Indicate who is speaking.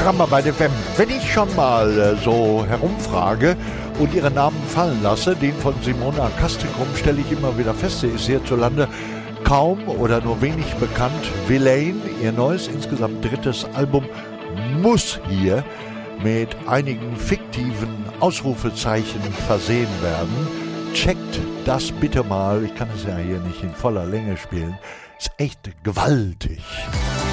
Speaker 1: Drama bei den FM. Wenn ich schon mal so herumfrage und ihren Namen fallen lasse, den von Simona Castricum, stelle ich immer wieder fest, sie ist hierzulande kaum oder nur wenig bekannt. Villain, ihr neues, insgesamt drittes Album, muss hier mit einigen fiktiven Ausrufezeichen versehen werden. Checkt das bitte mal. Ich kann es ja hier nicht in voller Länge spielen. Ist echt gewaltig.